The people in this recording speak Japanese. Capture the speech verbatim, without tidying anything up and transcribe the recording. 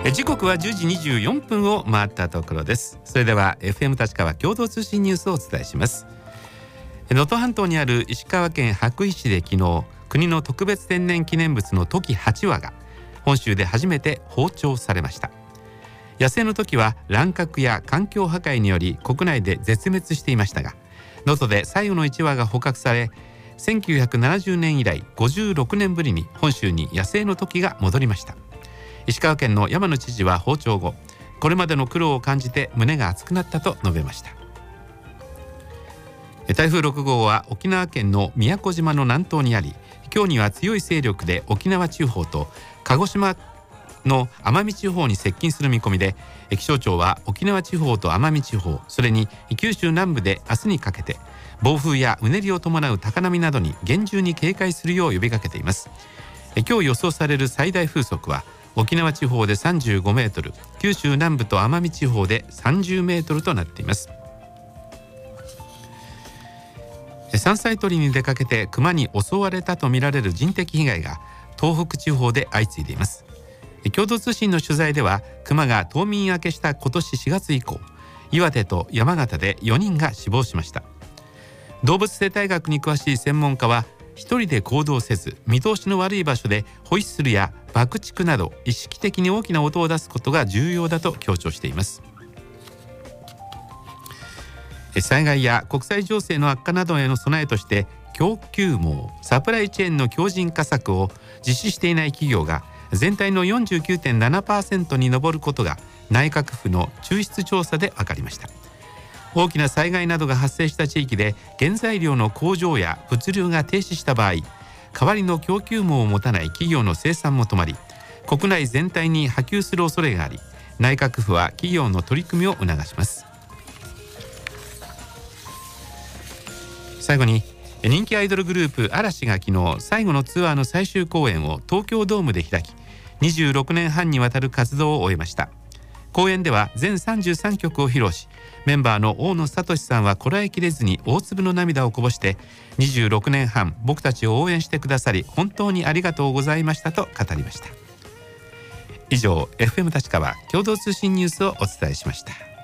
え時刻はじゅうじにじゅうよんぷんを回ったところです。それでは エフエム 立川共同通信ニュースをお伝えします。能登半島にある石川県羽咋市で昨日、国の特別天然記念物のトキはちわが本州で初めて放鳥されました。野生のトキは乱獲や環境破壊により国内で絶滅していましたが、能登で最後のいちわが捕獲され、せんきゅうひゃくななじゅうねん以来ごじゅうろくねんぶりに本州に野生のトキが戻りました。石川県の山野知事は放鳥後、これまでの苦労を感じて胸が熱くなったと述べました。台風ろくごうは沖縄県の宮古島の南東にあり、今日には強い勢力で沖縄地方と鹿児島の奄美地方に接近する見込みで、気象庁は沖縄地方と奄美地方、それに九州南部で明日にかけて暴風やうねりを伴う高波などに厳重に警戒するよう呼びかけています。今日予想される最大風速は沖縄地方でさんじゅうごメートル、九州南部と奄美地方でさんじゅうメートルとなっています。山菜採りに出かけて熊に襲われたとみられる人的被害が東北地方で相次いでいます。共同通信の取材では、熊が冬眠明けした今年しがつ以降、岩手と山形でよにんが死亡しました。動物生態学に詳しい専門家は、一人で行動せず見通しの悪い場所でホイッスルや爆竹など意識的に大きな音を出すことが重要だと強調しています。災害や国際情勢の悪化などへの備えとして、供給網サプライチェーンの強靭化策を実施していない企業が全体の よんじゅうきゅうてんななパーセント に上ることが内閣府の抽出調査で分かりました。大きな災害などが発生した地域で原材料の工場や物流が停止した場合、代わりの供給網を持たない企業の生産も止まり、国内全体に波及する恐れがあり、内閣府は企業の取り組みを促します。最後に、人気アイドルグループ嵐が昨日最後のツアーの最終公演を東京ドームで開き、にじゅうろくねんはんにわたる活動を終えました。公演では全さんじゅうさんきょくを披露し、メンバーの大野智さんはこらえきれずに大粒の涙をこぼして、にじゅうろくねんはん僕たちを応援してくださり本当にありがとうございましたと語りました。以上、 エフエム 立川共同通信ニュースをお伝えしました。